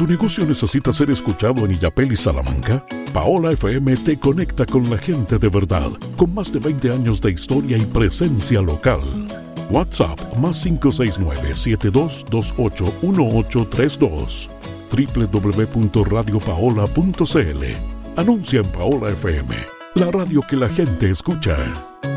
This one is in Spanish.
¿Tu negocio necesita ser escuchado en Illapel y Salamanca? Paola FM te conecta con la gente de verdad, con más de 20 años de historia y presencia local. WhatsApp +569-7228-1832. www.radiopaola.cl. Anuncia en Paola FM, la radio que la gente escucha.